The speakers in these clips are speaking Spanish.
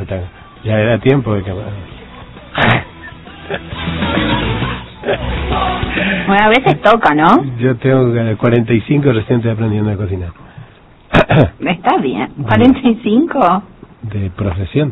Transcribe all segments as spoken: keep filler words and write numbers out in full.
está, ya era tiempo de que... Bueno, a veces toca, ¿no? Yo tengo cuarenta y cinco, recién estoy aprendiendo a cocinar. Está bien. ¿cuarenta y cinco? De profesión.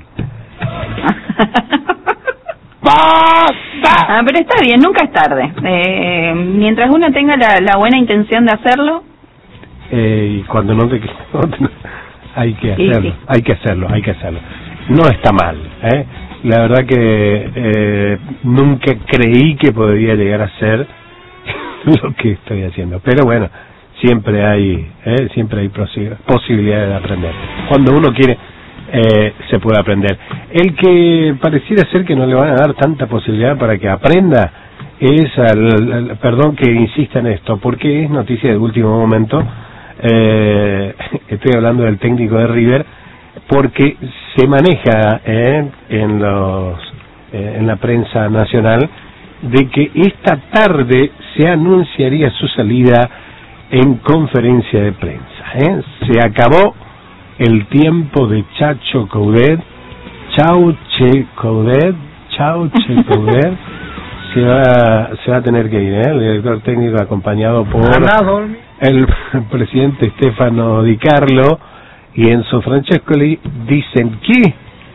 Ah, pero está bien, nunca es tarde. Eh, mientras uno tenga la, la buena intención de hacerlo. Eh, y cuando no te... hay que hacerlo, sí, sí. hay que hacerlo, hay que hacerlo. No está mal, ¿eh? La verdad que eh, nunca creí que podría llegar a ser lo que estoy haciendo. Pero bueno, siempre hay, ¿eh? siempre hay posibilidades de aprender. Cuando uno quiere, eh, se puede aprender. El que pareciera ser que no le van a dar tanta posibilidad para que aprenda es, al, al, perdón que insista en esto, porque es noticia de último momento. Eh, estoy hablando del técnico de River, porque se maneja eh, en los eh, en la prensa nacional de que esta tarde se anunciaría su salida en conferencia de prensa. ¿eh? Se acabó el tiempo de Chacho Coudet. Chau Che Coudet, chau Che Coudet. Se va, se va a tener que ir, ¿eh? El director técnico acompañado por el presidente Stefano Di Carlo y Enzo Francescoli. Dicen que,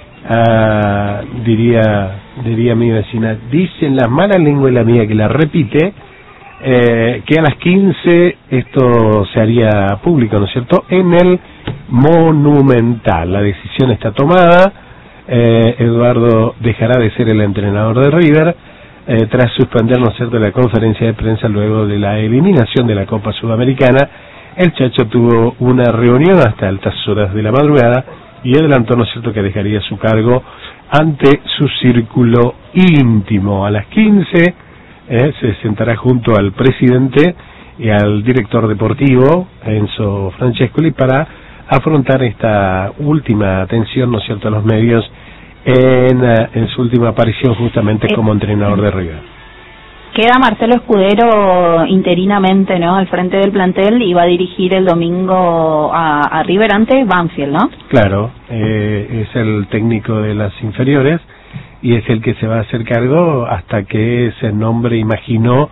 ah, diría diría mi vecina, dicen las malas lenguas, la mía que la repite, eh, que a las quince esto se haría público, ¿no es cierto?, en el Monumental. La decisión está tomada. eh, Eduardo dejará de ser el entrenador de River eh, tras suspender, ¿no es cierto?, la conferencia de prensa luego de la eliminación de la Copa Sudamericana. El Chacho tuvo una reunión hasta altas horas de la madrugada y adelantó, ¿no es cierto?, que dejaría su cargo ante su círculo íntimo. A las quince eh, se sentará junto al presidente y al director deportivo, Enzo Francescoli, para afrontar esta última atención, ¿no es cierto?, a los medios en, en su última aparición justamente eh, como entrenador de River. Queda Marcelo Escudero interinamente, ¿no?, al frente del plantel y va a dirigir el domingo a, a River ante Banfield, ¿no? Claro, eh, es el técnico de las inferiores y es el que se va a hacer cargo hasta que se nombre, imagino,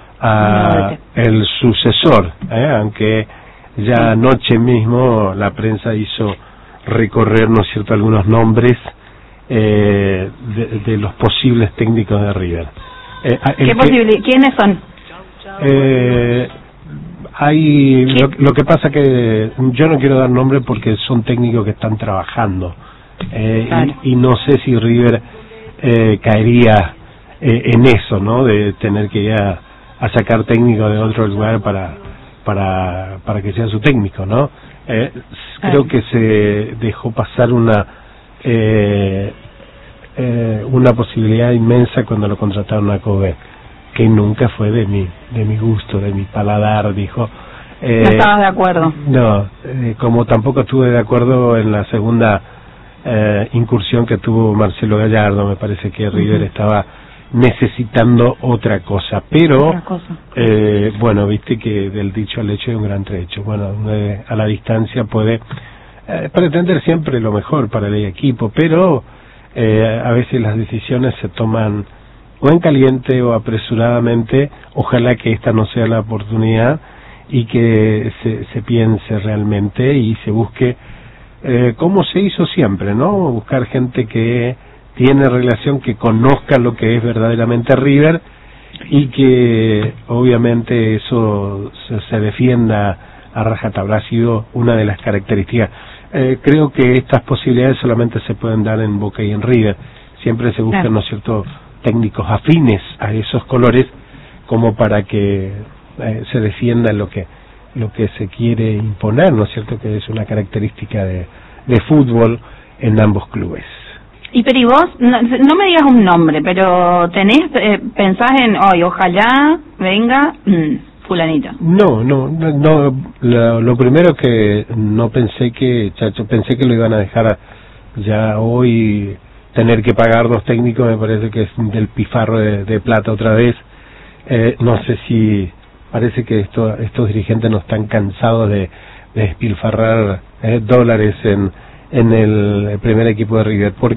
a el sucesor, ¿eh? Aunque ya anoche mismo la prensa hizo recorrer, ¿no es cierto?, algunos nombres eh, de, de los posibles técnicos de River. Eh, ¿Qué posibilidad? ¿Quiénes son? Eh, hay lo, lo que pasa que yo no quiero dar nombre porque son técnicos que están trabajando eh, claro. y, y no sé si River eh, caería eh, en eso, ¿no?, de tener que ir a, a sacar técnicos de otro lugar para para para que sea su técnico, ¿no? Eh, creo que se dejó pasar una eh, eh, una posibilidad inmensa cuando lo contrataron a Coudet, que nunca fue de mi de mi gusto, de mi paladar, dijo. Eh, no estabas de acuerdo. No, eh, como tampoco estuve de acuerdo en la segunda eh, incursión que tuvo Marcelo Gallardo. Me parece que River uh-huh. estaba necesitando otra cosa, pero otra cosa. Eh, bueno, viste que del dicho al hecho hay un gran trecho. Bueno, eh, a la distancia puede eh, pretender siempre lo mejor para el equipo, pero eh, a veces las decisiones se toman o en caliente o apresuradamente. Ojalá que esta no sea la oportunidad y que se, se piense realmente y se busque eh, como se hizo siempre, ¿no? Buscar gente que tiene relación, que conozca lo que es verdaderamente River y que obviamente eso se, se defienda a rajatabla. Ha sido una de las características. Eh, creo que estas posibilidades solamente se pueden dar en Boca y en River. Siempre se buscan, ¿no es cierto?, técnicos afines a esos colores como para que eh, se defienda lo que lo que se quiere imponer, ¿no es cierto?, que es una característica de, de fútbol en ambos clubes. Y pero y vos, no, no me digas un nombre, pero tenés, eh, pensás en, hoy, ojalá venga mmm, fulanito. No, no, no, no lo, lo primero que no pensé que, chacho, pensé que lo iban a dejar ya hoy, tener que pagar dos técnicos, me parece que es del pifarro de, de plata otra vez. Eh, no sé si, parece que esto, estos dirigentes no están cansados de, de despilfarrar eh, dólares en, en el primer equipo de River. Porque